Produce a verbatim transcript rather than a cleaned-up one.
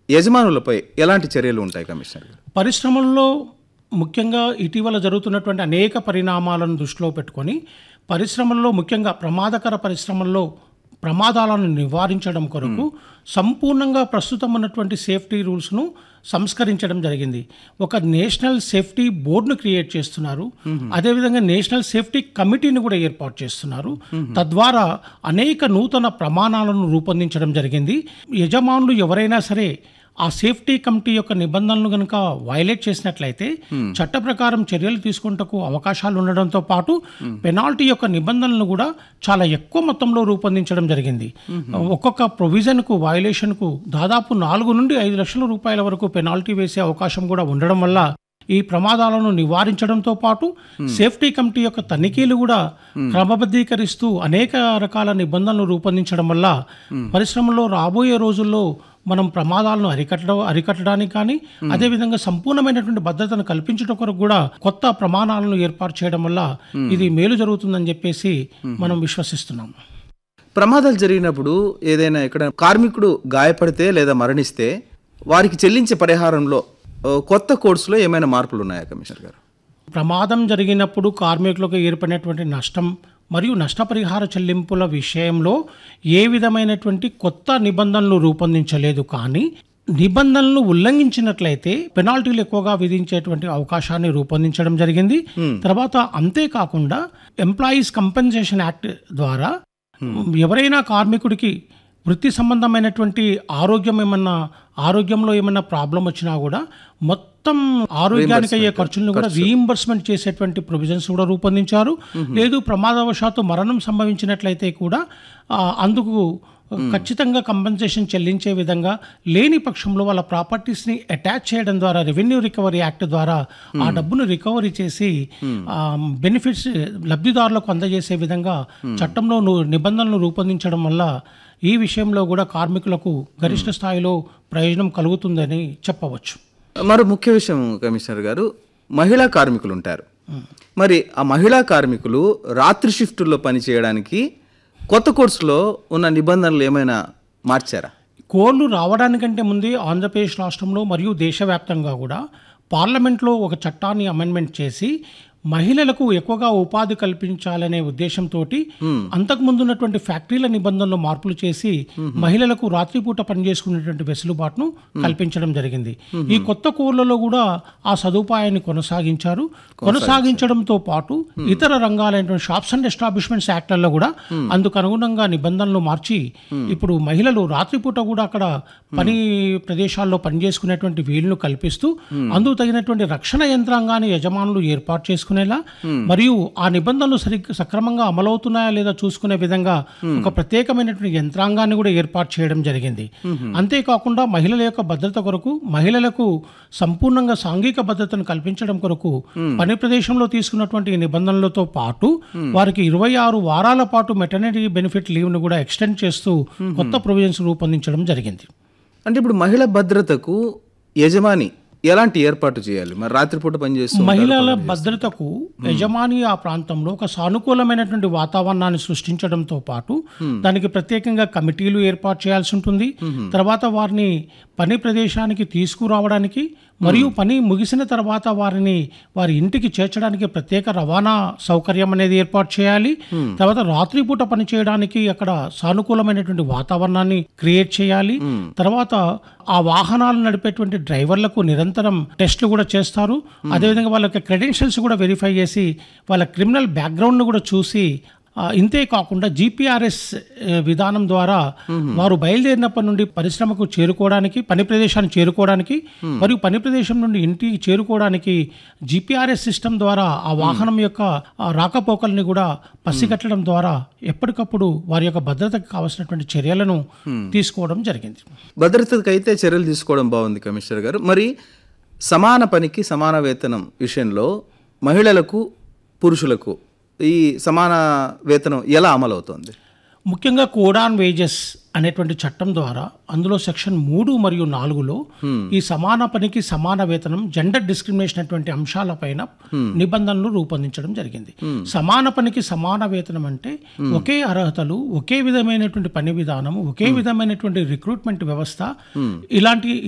యజమానులపై ఎలాంటి చర్యలు ఉంటాయి కమిషనర్ గారు? పరిశ్రమల్లో ముఖ్యంగా ఇటీవల జరుగుతున్నటువంటి అనేక పరిణామాలను దృష్టిలో పెట్టుకొని పరిశ్రమల్లో ముఖ్యంగా ప్రమాదకర పరిశ్రమల్లో ప్రమాదాలను నివారించడం కొరకు సంపూర్ణంగా ప్రస్తుతం ఉన్నటువంటి సేఫ్టీ రూల్స్ను సంస్కరించడం జరిగింది. ఒక నేషనల్ సేఫ్టీ బోర్డును క్రియేట్ చేస్తున్నారు. అదేవిధంగా నేషనల్ సేఫ్టీ కమిటీని కూడా ఏర్పాటు చేస్తున్నారు. తద్వారా అనేక నూతన ప్రమాణాలను రూపొందించడం జరిగింది. యజమానులు ఎవరైనా సరే ఆ సేఫ్టీ కమిటీ యొక్క నిబంధనలు కనుక వైలేట్ చేసినట్లయితే చట్ట ప్రకారం చర్యలు తీసుకుంటకు అవకాశాలు ఉండడంతో పాటు పెనాల్టీ యొక్క నిబంధనలను కూడా చాలా ఎక్కువ మొత్తంలో రూపొందించడం జరిగింది. ఒక్కొక్క ప్రొవిజన్కు వైలేషన్కు దాదాపు నాలుగు నుండి ఐదు లక్షల రూపాయల వరకు పెనాల్టీ వేసే అవకాశం కూడా ఉండడం వల్ల ఈ ప్రమాదాలను నివారించడంతో పాటు సేఫ్టీ కమిటీ యొక్క తనిఖీలు కూడా క్రమబద్ధీకరిస్తూ అనేక రకాల నిబంధనలు రూపొందించడం వల్ల పరిశ్రమలో రాబోయే రోజుల్లో మనం ప్రమాదాలను అరికట్టడం అరికట్టడానికి కానీ అదేవిధంగా సంపూర్ణమైనటువంటి భద్రతను కల్పించడం కొరకు కూడా కొత్త ప్రమాణాలను ఏర్పాటు చేయడం వల్ల ఇది మేలు జరుగుతుందని చెప్పేసి మనం విశ్వసిస్తున్నాం. ప్రమాదాలు జరిగినప్పుడు ఏదైనా ఇక్కడ కార్మికుడు గాయపడితే లేదా మరణిస్తే వారికి చెల్లించే పరిహారంలో కొత్త కోడ్స్లో ఏమైనా మార్పులు ఉన్నాయా కమిషనర్ గారు? ప్రమాదం జరిగినప్పుడు కార్మికులకు ఏర్పడినటువంటి నష్టం మరియు నష్టపరిహార చెల్లింపుల విషయంలో ఏ విధమైనటువంటి కొత్త నిబంధనలు రూపొందించలేదు. కానీ నిబంధనలు ఉల్లంఘించినట్లయితే పెనాల్టీలు ఎక్కువగా విధించేటువంటి అవకాశాన్ని రూపొందించడం జరిగింది. తర్వాత అంతేకాకుండా ఎంప్లాయీస్ కంపెన్సేషన్ యాక్ట్ ద్వారా ఎవరైనా కార్మికుడికి వృత్తి సంబంధమైనటువంటి ఆరోగ్యం ఏమన్నా ఆరోగ్యంలో ఏమన్నా ప్రాబ్లం వచ్చినా కూడా మొత్తం ఆరోగ్యానికి అయ్యే ఖర్చులను కూడా రీయింబర్స్మెంట్ చేసేటువంటి ప్రొవిజన్స్ కూడా రూపొందించారు. లేదు ప్రమాదవశాత్తు మరణం సంభవించినట్లయితే కూడా అందుకు ఖచ్చితంగా కంపెన్సేషన్ చెల్లించే విధంగా లేని పక్షంలో వాళ్ళ ప్రాపర్టీస్ని అటాచ్ చేయడం ద్వారా రెవెన్యూ రికవరీ యాక్ట్ ద్వారా ఆ డబ్బును రికవరీ చేసి బెనిఫిట్స్ లబ్ధిదారులకు అందజేసే విధంగా చట్టంలో నిబంధనలు రూపొందించడం వల్ల ఈ విషయంలో కూడా కార్మికులకు గరిష్ట స్థాయిలో ప్రయోజనం కలుగుతుందని చెప్పవచ్చు. మరో ముఖ్య విషయం కమిషనర్ గారు, మహిళా కార్మికులు ఉంటారు. మరి ఆ మహిళా కార్మికులు రాత్రి షిఫ్టుల్లో పనిచేయడానికి కొత్త కోర్సులో ఉన్న నిబంధనలు ఏమైనా మార్చారా? కోడ్లు రావడానికంటే ముందే ఆంధ్రప్రదేశ్ రాష్ట్రంలో మరియు దేశవ్యాప్తంగా కూడా పార్లమెంట్లో ఒక చట్టాన్ని అమెండ్మెంట్ చేసి మహిళలకు ఎక్కువగా ఉపాధి కల్పించాలనే ఉద్దేశంతో అంతకు ముందు ఉన్నటువంటి ఫ్యాక్టరీల నిబంధనలు మార్పులు చేసి మహిళలకు రాత్రిపూట పనిచేసుకునేటువంటి వెసులుబాటును కల్పించడం జరిగింది. ఈ కొత్త కోడ్లలో కూడా ఆ సదుపాయాన్ని కొనసాగించారు. కొనసాగించడంతో పాటు ఇతర రంగాలైనటువంటి షాప్స్ అండ్ ఎస్టాబ్లిష్మెంట్స్ యాక్ట్లలో కూడా అందుకు అనుగుణంగా నిబంధనలు మార్చి ఇప్పుడు మహిళలు రాత్రిపూట కూడా అక్కడ పని ప్రదేశాల్లో పనిచేసుకునేటువంటి వీలును కల్పిస్తూ అందుకు తగినటువంటి రక్షణ యంత్రాంగాన్ని యజమానులు ఏర్పాటు చేసుకుని మరియు ఆ నిబంధనలు సరిగ్గా సక్రమంగా అమలవుతున్నాయా లేదా చూసుకునే విధంగా ఒక ప్రత్యేకమైనటువంటి యంత్రాంగాన్ని కూడా ఏర్పాటు చేయడం జరిగింది. అంతేకాకుండా మహిళల యొక్క భద్రత కొరకు మహిళలకు సంపూర్ణంగా సాంఘిక భద్రతను కల్పించడం కొరకు పని ప్రదేశంలో తీసుకున్నటువంటి నిబంధనలతో పాటు వారికి ఇరవై ఆరు వారాల పాటు మెటర్నిటీ బెనిఫిట్ లీవ్ను కూడా ఎక్స్టెండ్ చేస్తూ కొత్త ప్రొవిజన్స్ రూపొందించడం జరిగింది. అంటే ఇప్పుడు మహిళల భద్రతకు యజమాని ఎలాంటి ఏర్పాటు చేయాలి? మరి రాత్రిపూట పనిచేస్తూ మహిళల భద్రతకు యజమాని ఆ ప్రాంతంలో ఒక సానుకూలమైనటువంటి వాతావరణాన్ని సృష్టించడంతో పాటు దానికి ప్రత్యేకంగా కమిటీలు ఏర్పాటు చేయాల్సి ఉంటుంది. తర్వాత వారిని పని ప్రదేశానికి తీసుకురావడానికి మరియు పని ముగిసిన తర్వాత వారిని వారి ఇంటికి చేర్చడానికి ప్రత్యేక రవాణా సౌకర్యం అనేది ఏర్పాటు చేయాలి. తర్వాత రాత్రిపూట పని చేయడానికి అక్కడ సానుకూలమైనటువంటి వాతావరణాన్ని క్రియేట్ చేయాలి. తర్వాత ఆ వాహనాలు నడిపేటువంటి డ్రైవర్లకు నిరంతరం టెస్టులు కూడా చేస్తారు. అదేవిధంగా వాళ్ళ యొక్క క్రెడెన్షియల్స్ కూడా వెరిఫై చేసి వాళ్ళ క్రిమినల్ బ్యాక్గ్రౌండ్ను కూడా చూసి ఇంతే కాకుండా జీపీఆర్ఎస్ విధానం ద్వారా వారు బయలుదేరినప్పటి నుండి పరిశ్రమకు చేరుకోవడానికి పని ప్రదేశాన్ని చేరుకోవడానికి మరియు పని ప్రదేశం నుండి ఇంటికి చేరుకోవడానికి జీపీఆర్ఎస్ సిస్టమ్ ద్వారా ఆ వాహనం యొక్క రాకపోకల్ని కూడా పసిగట్టడం ద్వారా ఎప్పటికప్పుడు వారి యొక్క భద్రతకు కావాల్సినటువంటి చర్యలను తీసుకోవడం జరిగింది. భద్రతకు అయితే చర్యలు తీసుకోవడం బాగుంది కమిషనర్ గారు. మరి సమాన పనికి సమాన వేతనం విషయంలో మహిళలకు పురుషులకు ఈ సమాన వేతనం ఎలా అమలవుతోంది? ముఖ్యంగా కోడ్ ఆన్ వేజెస్ అనేటువంటి చట్టం ద్వారా అందులో సెక్షన్ మూడు మరియు నాలుగులో ఈ సమాన పనికి సమాన వేతనం జెండర్ డిస్క్రిమినేషన్ అటువంటి అంశాలపైన నిబంధనలు రూపొందించడం జరిగింది. సమాన పనికి సమాన వేతనం అంటే ఒకే అర్హతలు, ఒకే విధమైనటువంటి పని విధానం, ఒకే విధమైనటువంటి రిక్రూట్మెంట్ వ్యవస్థ, ఇలాంటి